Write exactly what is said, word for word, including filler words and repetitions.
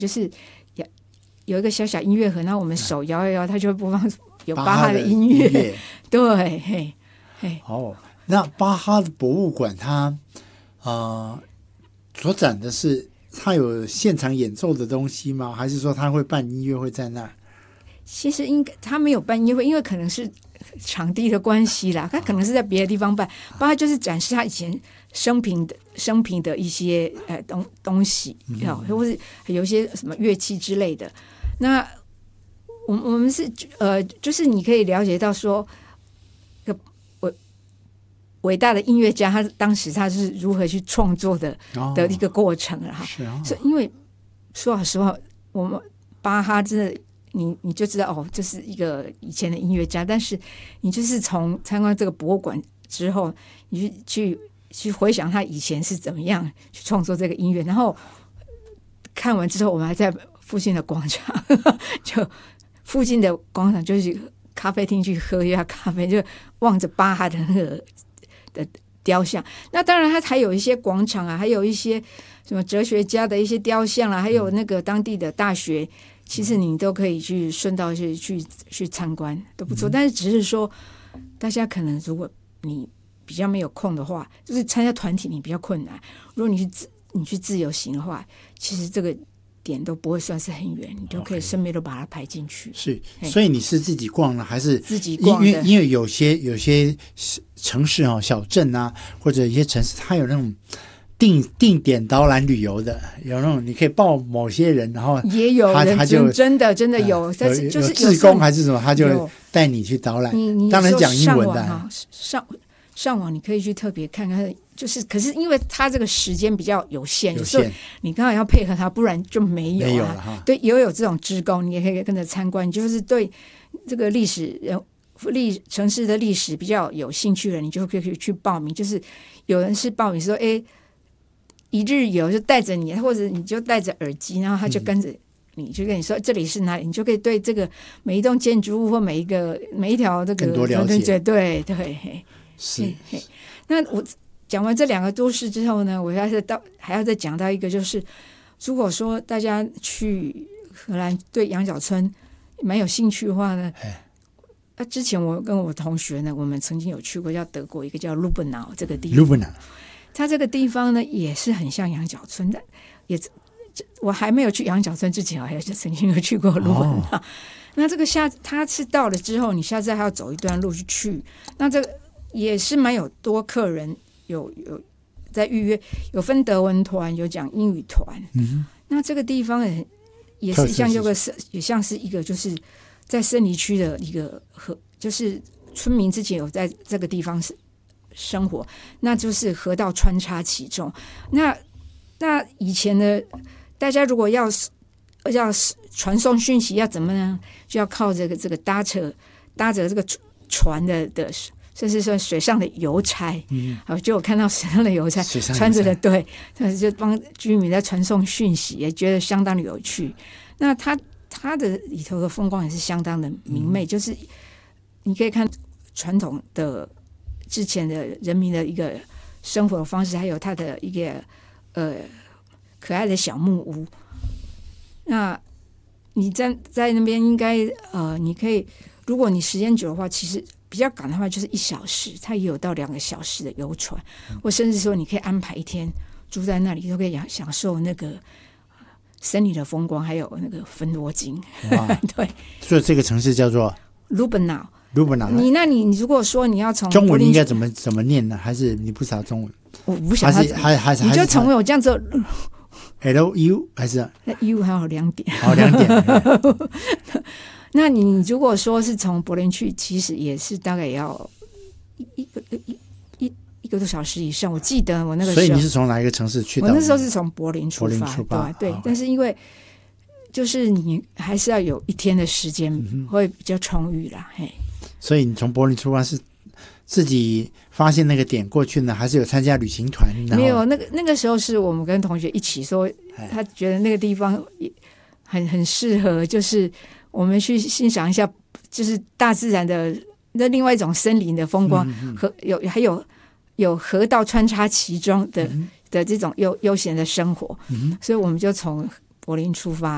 就是有一个小小音乐盒，然后我们手摇一摇，它就会播放有巴哈的音乐。音乐对，嘿，嘿。 哦，那巴哈的博物馆它呃所展的是它有现场演奏的东西吗？还是说它会办音乐会在那儿？ 其实应该他没有办音乐会，因为可能是场地的关系啦，他可能是在别的地方办。巴哈就是展示他以前生平的生平的一些呃东东西，嗯、或是有一些什么乐器之类的。那我我们是呃，就是你可以了解到说，个伟伟大的音乐家他当时他是如何去创作的、哦、的一个过程了哈。 是啊， 是因为说老实话，我们巴哈真的。你你就知道哦，这是一个以前的音乐家，但是你就是从参观这个博物馆之后，你去去去回想他以前是怎么样去创作这个音乐，然后看完之后，我们还在附近的广场，就附近的广场就去咖啡厅去喝一下咖啡，就望着巴哈的那个的雕像。那当然，它还有一些广场啊，还有一些什么哲学家的一些雕像啊，还有那个当地的大学。其实你都可以去顺道去去去参观，都不错。但是只是说，大家可能如果你比较没有空的话，就是参加团体你比较困难。如果你去自你去自由行的话，其实这个点都不会算是很远，你都可以顺便都把它排进去。 是，所以你是自己逛呢，还是自己逛的？ 因为因为有些有些城市啊、小镇啊，或者一些城市，它有那种。定定点导览旅游的，有那种你可以报某些人，然后也有人他就真的真的有，呃、但是就是有志工还是什么，他就带你去导览。 你你当然讲英文的， 上网上上网你可以去特别看看，就是可是因为他这个时间比较有限，有限，你刚好要配合他，不然就没有、啊、 没有了哈。 对，也有这种志工，你也可以跟着参观，你就是对这个历史人历城市的历史比较有兴趣的，你就可以去报名。就是有人是报名说，哎。一日游就带着你，或者你就带着耳机，然后他就跟着你，嗯、就跟你说这里是哪里，你就可以对这个每一栋建筑物或每一个每一条这个更多了解。 对对， 是。 那我讲完这两个都市之后呢，我要再到还要再讲到一个，就是如果说大家去荷兰对羊角村蛮有兴趣的话呢，那、啊、之前我跟我同学呢，我们曾经有去过叫德国一个叫卢本瑙这个地方。它这个地方呢，也是很像羊角村的，也我还没有去羊角村之前，我还曾经有去过卢本瑙。哦、那这个下它是到了之后，你下次还要走一段路去去。那这个也是蛮有多客人有有在预约，有分德文团，有讲英语团。嗯，那这个地方也也是像有个也像是一个就是在森林区的一个河，就是村民之前有在这个地方是。生活，那就是河道穿插其中。那那以前的大家如果要要传送讯息，要怎么呢？就要靠这个这个搭着搭着这个船的的，甚至说水上的邮差。嗯，好，就我看到水上的邮差穿着的，对，就帮居民在传送讯息，也觉得相当的有趣。那它它的里头的风光也是相当的明媚，嗯、就是你可以看传统的。之前的人民的一个生活方式，还有他的一个呃可爱的小木屋。那你在在那边应该呃，你可以，如果你时间久的话，其实比较赶的话就是一小时，它也有到两个小时的游船，嗯、或甚至说你可以安排一天住在那里，都可以享受那个森林的风光，还有那个芬多精。对， 所以这个城市叫做卢本瑙。 卢本瑙， 你那你如果说你要从中文应该怎么怎么念呢？还是你不知道中文？ 我不晓得， 还是还还是你就从我这样子 ，L U 还是那 U 还有两点， 好两点。 那你如果说是从柏林去，其实也是大概也要一一个一一一个多小时以上。我记得我那个时候， 所以你是从哪一个城市去的？ 我那时候是从柏林出发， 柏林出发对对，但是因为。就是你还是要有一天的时间会比较充裕啦，嘿。 所以你从柏林出发是自己发现那个点过去呢，还是有参加旅行团？ 没有，那个那个时候是我们跟同学一起说，他觉得那个地方很很适合，就是我们去欣赏一下，就是大自然的那另外一种森林的风光，嗯、和有还有有河道穿插其中的、嗯、的这种悠悠闲的生活，嗯、所以我们就从柏林出发。